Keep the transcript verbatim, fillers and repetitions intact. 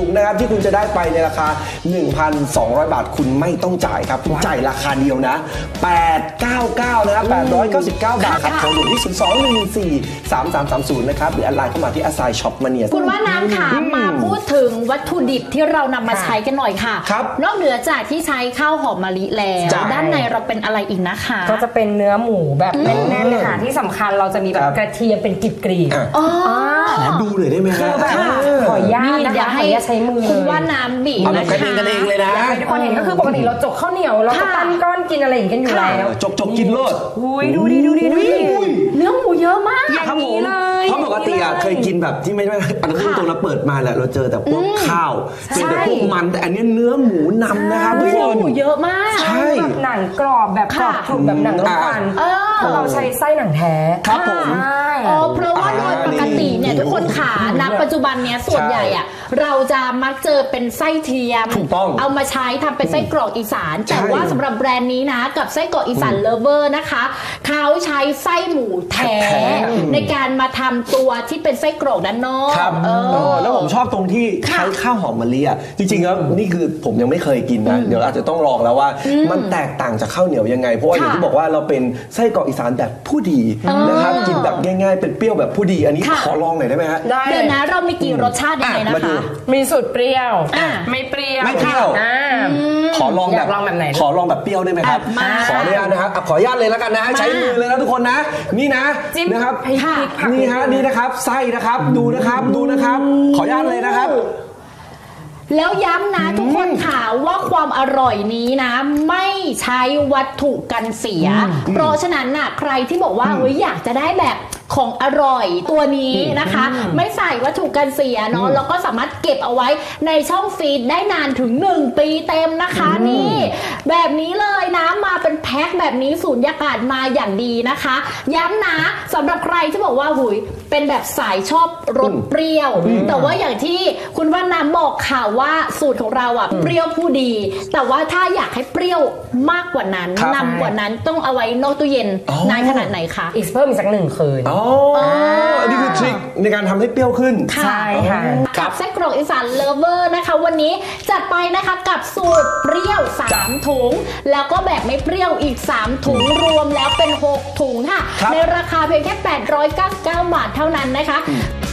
งนะครับที่คุณจะได้ไปในราคา หนึ่งพันสองร้อย บาทคุณไม่ต้องจ่ายครับคุณจ่ายราคาเดียวนะแปดเก้าเก้านะครับแปดร้อยเก้าสิบเก้าบาทครับโทรด่วนที่ศูนย์ สอง หนึ่ง หนึ่ง สี่ สาม สาม สาม ศูนย์นะครับหรือแอดไลน์เข้ามาที่ Asai Shop Mania คุณว่าน้ำค่ะมาพูดถึงวัตถุดิบที่เรานำมาใช้กันหน่อยค่ะนอกเหนือจากที่ใช้ข้าวหอมมะลิแล้วด้านในเราเป็นอะไรอีกนะคะก็จะเป็นเนื้อหมูแบบแน่นๆเลยค่ะที่สำคัญเราจะมีแบบกระเทียมเป็นกรีบๆขอดูหน่อยได้ไหมครับขออนุญาตนะคะขออนุญาตใช้มือคุณว่าน้ำบีบนะคะกันเองเลยนะทุกคนเห็นก็คือปกติเราจกข้าวเหนียวเราก็ปั้นก้อนกินอะไรอย่างกันอยู่แล้วจกจกกินโลดอุ้ยดูดิดูดิดูดิเนื้อหมูเยอะมากอย่างนี้เลยเพราะปกติอ่ะเคยกินแบบที่ไม่ไม่อันนั้นตรงนั้นเปิดมาแหละเราเจอแต่พวกข้าวเป็นแต่พวกมันแต่อันนี้เนื้อหมูนำนะครับทุกคนหมูเยอะมากใช่แบบหนังกรอบแบบกรอบกรุบแบบหนังรบกันเพราะเราใช้ไส้หนังแท้ครับผมอ๋อเพราะว่าโดยปกติเนี่ยทุกคนขาณปัจจุบันเนี้ยส่วนใหญ่อ่ะเราจะมักเจอเป็นไส้เทียมเอามาใช้ทำเป็นไส้กรอกอีสานแต่ว่าสำหรับแบรนด์นี้นะกับไส้กรอกอีสานเลฟเวอร์นะคะเขาใช้ไส้หมูแท้ในการมาทำตัวที่เป็นไส้กรอกด้านนอกครับแล้วผมชอบตรงที่ใช้ข้าวหอมมะลิอ่ะจริงๆแล้วนี่คือผมยังไม่เคยกินนะเดี๋ยวอาจจะต้องลองแล้วว่ามันแตกต่างจากข้าวเหนียวยังไงเพราะว่าอย่างที่บอกว่าเราเป็นไส้กรอกอีสานแบบผู้ดีนะครับกินแบบง่ายๆเป็นเปรี้ยวแบบผู้ดีอันนี้ขอลองหน่อยได้ไหมฮะเดี๋ยวนะเรามีกี่รสชาติยังไงนะคะมีสูตรเปรี้ยวไม่เปรี้ยวไม่เปรี้ยวขอลองแบบขอลองแบบเปรี้ยวได้ไหมครับขออนุญาตนะครับขออนุญาตเลยแล้วกันนะใช้มือเลยนะทุกคนนะนี่นะนะครับนี่ฮะนี่นะครับไส้นะครับดูนะครับดูนะครับขออนุญาตเลยนะครับแล้วย้ำนะทุกคนค่ะว่าความอร่อยนี้นะไม่ใช้วัตถุกันเสียเพราะฉะนั้นน่ะใครที่บอกว่าเฮ้ยอยากจะได้แบบของอร่อยตัวนี้นะคะไม่ใส่วัตถุกันเสียเนาะแล้วก็สามารถเก็บเอาไว้ในช่องฟรีซได้นานถึงหนึ่งปีเต็มนะคะนี่แบบนี้เลยนะมาเป็นแพ็คแบบนี้สูญญากาศมาอย่างดีนะคะย้ำนะสำหรับใครที่บอกว่าหุยเป็นแบบสายชอบรสเปรี้ยวแต่ว่าอย่างที่คุณว่าน้ำบอกข่าวว่าสูตรของเราอ่ะเปรี้ยวผู้ดีแต่ว่าถ้าอยากให้เปรี้ยวมากกว่านั้นนำกว่านั้นต้องเอาไว้นอกตู้เย็นนานขนาดไหนคะอีกเพิ่มอีกสักหนึ่งคืนอ๋ออันนี้คือทริคในการทำให้เปรี้ยวขึ้นใช่ค่ะกับไส้กรอกอีสานเลฟเวอร์นะคะวันนี้จัดไปนะคะกับสูตรเปรี้ยวสามถุงแล้วก็แบบไม่เปรี้ยวอีกสามถุงรวมแล้วเป็นหกถุงค่ะในราคาเพียงแค่แปดร้อยเก้าสิบเก้าบาทเท่านั้นนะคะ